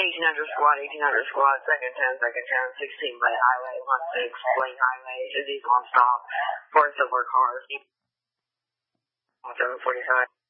1800 squad, second 10, 16 Blade Highway, 16 Blade Highway, Izzy's on stop, 4 silver cars, 745.